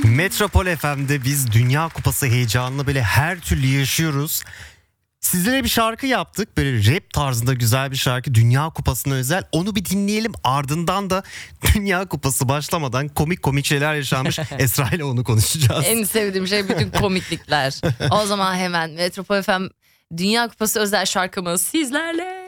Metropol FM'de biz Dünya Kupası heyecanını böyle her türlü yaşıyoruz. Sizlere bir şarkı yaptık. Böyle rap tarzında güzel bir şarkı. Dünya Kupası'na özel. Onu bir dinleyelim. Ardından da Dünya Kupası başlamadan komik şeyler yaşanmış. Esra ile onu konuşacağız. En sevdiğim şey bütün komiklikler. O zaman hemen Metropol FM Dünya Kupası özel şarkımız sizlerle.